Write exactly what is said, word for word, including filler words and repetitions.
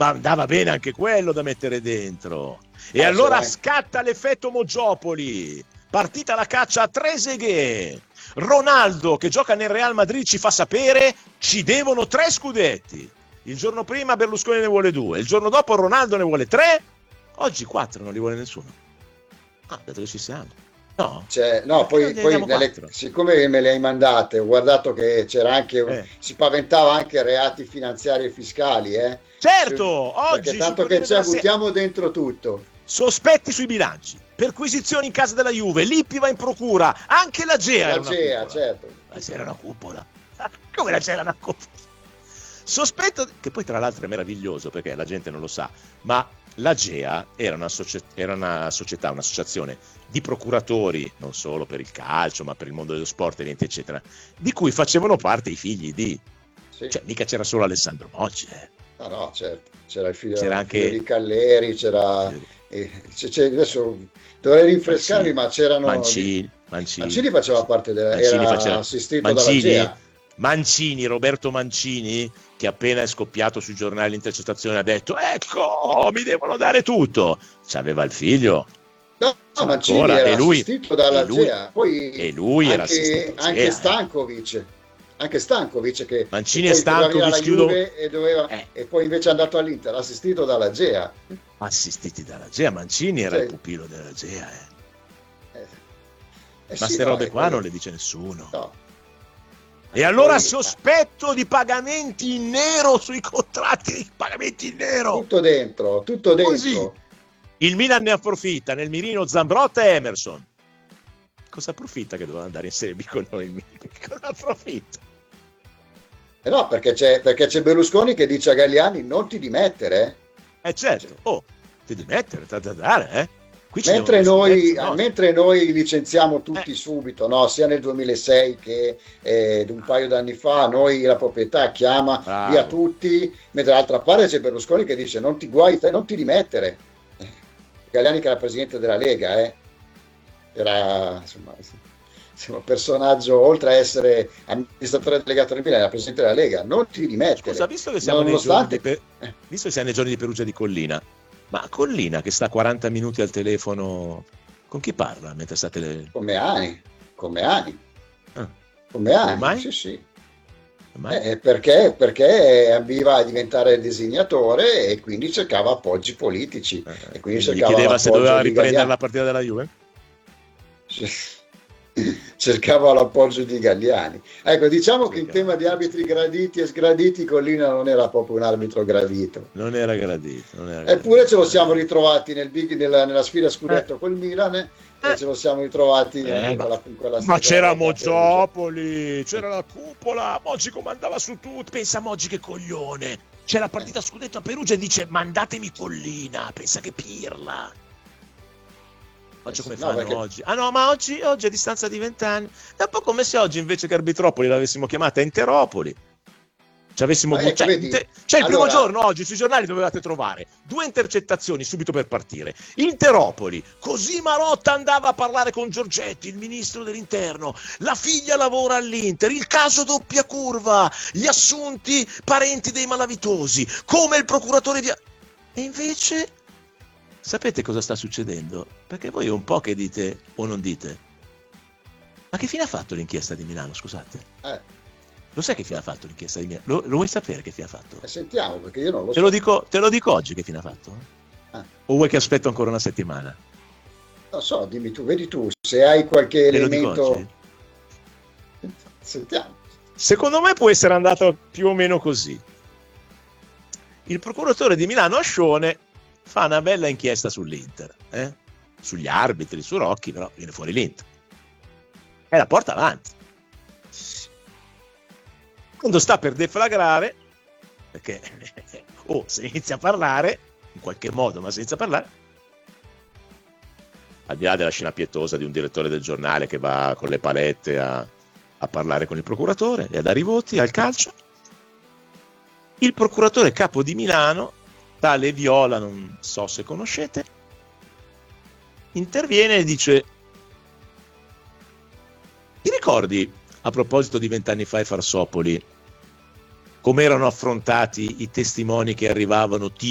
ma andava bene anche quello da mettere dentro. E eh, allora scatta l'effetto Moggiopoli, partita la caccia a Trezeguet. Ronaldo, che gioca nel Real Madrid, ci fa sapere: ci devono tre scudetti. Il giorno prima Berlusconi ne vuole due, il giorno dopo Ronaldo ne vuole tre, oggi quattro non li vuole nessuno. Ah, dato che ci siamo. No, cioè, no poi, poi nelle, siccome me le hai mandate, ho guardato che c'era anche, eh. si paventava anche reati finanziari e fiscali, eh? Certo, oggi perché tanto che ci buttiamo dentro tutto. Sospetti sui bilanci, perquisizioni in casa della Juve, Lippi va in procura, anche la Gea. La era Gea, una certo. La Gea era una cupola. Come la Gea era una cupola? Sospetto, che poi tra l'altro è meraviglioso perché la gente non lo sa, ma la Gea era una, socie- era una società, un'associazione di procuratori, non solo per il calcio, ma per il mondo dello sport, eventi, eccetera, di cui facevano parte i figli di... Sì. Cioè, mica c'era solo Alessandro Moggi. Eh. No, no, certo. C'era il figlio, c'era il anche... figlio di Calleri, c'era... Sì. Eh, c'è, c'è, adesso dovrei rinfrescarmi, Mancini, ma c'erano... Mancini, Mancini, Mancini faceva parte della... Mancini era faceva... assistito Mancini, dalla Gea. Mancini, Roberto Mancini, che appena è scoppiato sui giornali l'intercettazione ha detto: ecco, mi devono dare tutto. C'aveva il figlio. No, no Mancini ancora. era e lui, assistito dalla e lui, Gea. Poi e lui anche, era assistito anche Gea, Stankovic. Eh. Anche Stankovic che, Mancini che e Stankovic chiudono... e, doveva, eh. e poi invece è andato all'Inter, assistito dalla Gea. Assistiti dalla Gea. Mancini era sì. il pupillo della Gea. Eh. Eh. Eh Ma sì, ste no, robe qua quello... non le dice nessuno. No. E allora sospetto di pagamenti in nero sui contratti, pagamenti in nero. Tutto dentro, tutto dentro. Così. Il Milan ne approfitta, nel mirino Zambrotta e Emerson. Cosa approfitta che doveva andare in Serie B con noi? Cosa approfitta? Eh no, perché c'è, perché c'è Berlusconi che dice a Galliani: non ti dimettere. Eh certo, oh, ti dimettere, da dare, eh. Qui mentre, noi, no. mentre noi licenziamo tutti eh. subito, no? Sia nel duemilasei che eh, un paio d'anni fa, noi la proprietà chiama Bravo. via tutti, mentre dall'altra parte c'è Berlusconi che dice: non ti guai, non ti dimettere. Galliani che era presidente della Lega, eh? Era insomma, insomma un personaggio, oltre a essere amministratore delegato del Milan, era presidente della Lega. Non ti dimettere. Scusa, visto che siamo, Nonostante... nei, giorni di per... visto che siamo nei giorni di Perugia di Collina, ma Collina che sta quaranta minuti al telefono, con chi parla mentre state le... Come Ani, come Ani. Ah. Come Ani, mai? sì sì. Eh, perché, perché ambiva a diventare designatore e quindi cercava appoggi politici. Eh, e quindi gli cercava chiedeva se doveva riprendere Galliani. la partita della Juve? Cercava l'appoggio di Galliani. Ecco, diciamo che in tema di arbitri graditi e sgraditi Collina non era proprio un arbitro gradito. Non era gradito. Non era gradito. Eppure ce lo siamo ritrovati nel big, nella, nella sfida scudetto eh. col Milan eh. e ce lo siamo ritrovati eh, in quella, in quella ma c'era Moggiopoli, c'era la cupola, Moggi comandava su tutto. Pensa Moggi che coglione, c'è la partita scudetto a Perugia e dice: mandatemi Collina, pensa che pirla. Faccio come no, fanno perché... oggi. Ah no, ma oggi, oggi a distanza di vent'anni è un po' come se oggi invece che Arbitropoli l'avessimo chiamata Interopoli. Ci avessimo ecco, cioè, vedi, inter... cioè il allora... primo giorno oggi sui giornali dovevate trovare due intercettazioni subito per partire. Interopoli, così Marotta andava a parlare con Giorgetti, il ministro dell'interno, la figlia lavora all'Inter, il caso doppia curva, gli assunti parenti dei malavitosi, come il procuratore di... E invece sapete cosa sta succedendo? Perché voi un po' che dite o non dite. Ma che fine ha fatto l'inchiesta di Milano, scusate? Eh. Lo sai che fine ha fatto l'inchiesta di Milano? Lo, lo vuoi sapere che fine ha fatto? Eh, sentiamo, perché io non lo te so. Lo dico, te lo dico oggi che fine ha fatto? Ah. O vuoi che aspetto ancora una settimana? Non so, dimmi tu, vedi tu, se hai qualche te elemento... Sentiamo. Secondo me può essere andato più o meno così. Il procuratore di Milano Ascione fa una bella inchiesta sull'Inter, eh? Sugli arbitri, su Rocchi, però viene fuori l'Inter. E la porta avanti. Quando sta per deflagrare, perché oh, se inizia a parlare, in qualche modo, ma se inizia a parlare, al di là della scena pietosa di un direttore del giornale che va con le palette a, a parlare con il procuratore e a dare i voti al calcio, il procuratore capo di Milano, tale Viola, non so se conoscete, interviene e dice: ti ricordi, a proposito di vent'anni fa e Farsopoli, come erano affrontati i testimoni che arrivavano